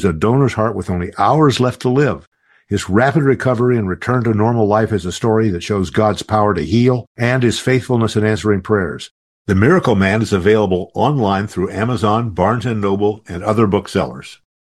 a donor's heart with only hours left to live. His rapid recovery and return to normal life is a story that shows God's power to heal and his faithfulness in answering prayers. The Miracle Man is available online through Amazon, Barnes & Noble, and other booksellers.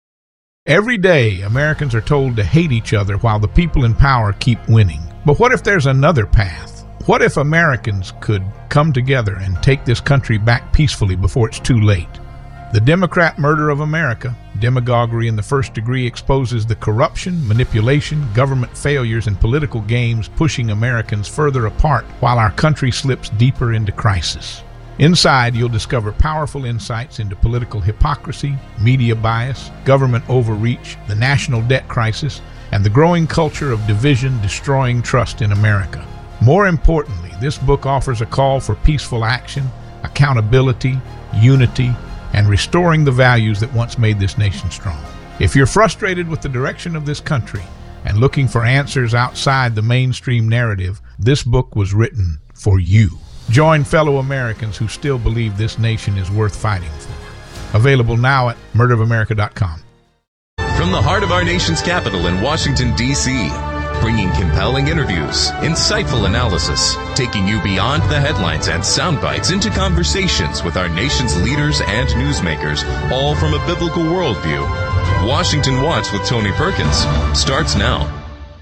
Every day, Americans are told to hate each other while the people in power keep winning. But what if there's another path? What if Americans could come together and take this country back peacefully before it's too late? The Democrat murder of America, demagoguery in the first degree, exposes the corruption, manipulation, government failures, and political games pushing Americans further apart while our country slips deeper into crisis. Inside, you'll discover powerful insights into political hypocrisy, media bias, government overreach, the national debt crisis, and the growing culture of division destroying trust in America. More importantly, this book offers a call for peaceful action, accountability, unity, and restoring the values that once made this nation strong. If you're frustrated with the direction of this country and looking for answers outside the mainstream narrative, this book was written for you. Join fellow Americans who still believe this nation is worth fighting for. Available now at murderofamerica.com. From the heart of our nation's capital in Washington, D.C., bringing compelling interviews, insightful analysis, taking you beyond the headlines and sound bites into conversations with our nation's leaders and newsmakers, all from a biblical worldview. Washington Watch with Tony Perkins starts now.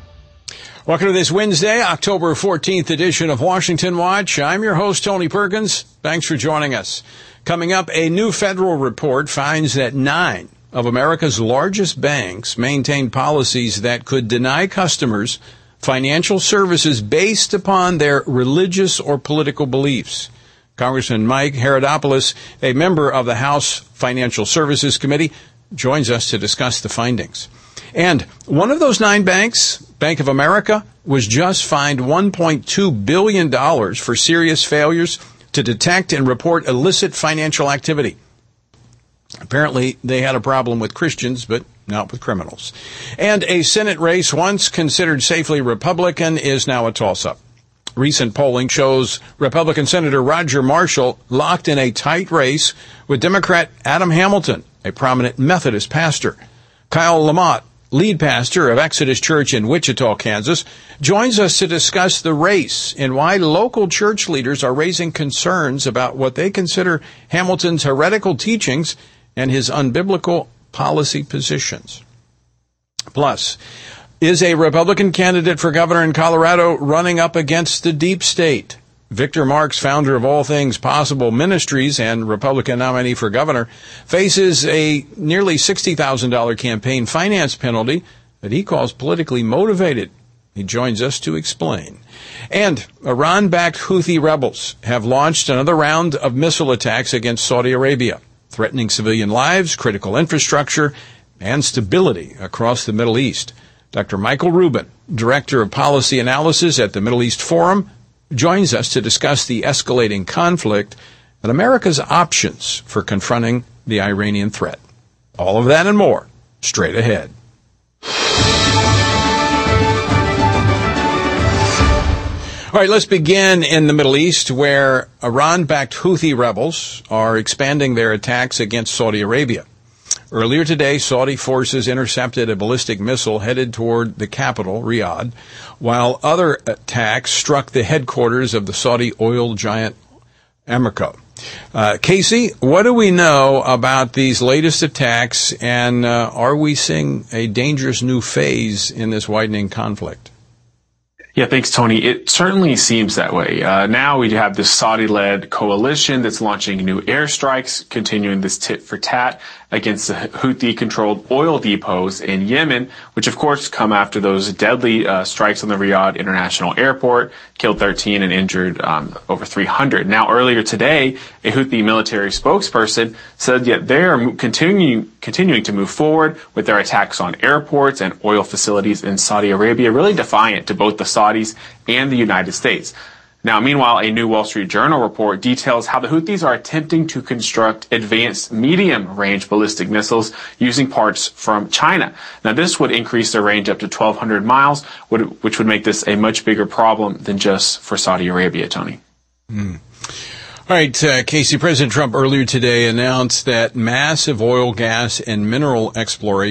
Welcome to this Wednesday, October 14th edition of Washington Watch. I'm your host, Tony Perkins. Thanks for joining us. Coming up, a new federal report finds that 9 of America's largest banks maintain policies that could deny customers financial services based upon their religious or political beliefs. Congressman Mike Herodopoulos, a member of the House Financial Services Committee, joins us to discuss the findings. And one of those 9 banks, Bank of America, was just fined $1.2 billion for serious failures to detect and report illicit financial activity. Apparently, they had a problem with Christians, but not with criminals. And a Senate race once considered safely Republican is now a toss-up. Recent polling shows Republican Senator Roger Marshall locked in a tight race with Democrat Adam Hamilton, a prominent Methodist pastor. Kyle Lamott, lead pastor of Exodus Church in Wichita, Kansas, joins us to discuss the race and why local church leaders are raising concerns about what they consider Hamilton's heretical teachings and his unbiblical policy positions. Plus, is a Republican candidate for governor in Colorado running up against the deep state? Victor Marx, founder of All Things Possible Ministries and Republican nominee for governor, faces a nearly $60,000 campaign finance penalty that he calls politically motivated. He joins us to explain. And Iran-backed Houthi rebels have launched another round of missile attacks against Saudi Arabia, threatening civilian lives, critical infrastructure, and stability across the Middle East. Dr. Michael Rubin, Director of Policy Analysis at the Middle East Forum, joins us to discuss the escalating conflict and America's options for confronting the Iranian threat. All of that and more, straight ahead. All right, let's begin in the Middle East, where Iran-backed Houthi rebels are expanding their attacks against Saudi Arabia. Earlier today, Saudi forces intercepted a ballistic missile headed toward the capital, Riyadh, while other attacks struck the headquarters of the Saudi oil giant Aramco. Casey, what do we know about these latest attacks, and are we seeing a dangerous new phase in this widening conflict? Yeah, thanks, Tony. It certainly seems that way. Now we have this Saudi-led coalition that's launching new airstrikes, continuing this tit-for-tat against the Houthi-controlled oil depots in Yemen, which, of course, come after those deadly strikes on the Riyadh International Airport, killed 13 and injured over 300. Now, earlier today, a Houthi military spokesperson said that they are continuing to move forward with their attacks on airports and oil facilities in Saudi Arabia, really defiant to both the Saudis and the United States. Now, meanwhile, a new Wall Street Journal report details how the Houthis are attempting to construct advanced medium-range ballistic missiles using parts from China. Now, this would increase their range up to 1,200 miles, which would make this a much bigger problem than just for Saudi Arabia, Tony. All right, Casey, President Trump earlier today announced that massive oil, gas, and mineral exploration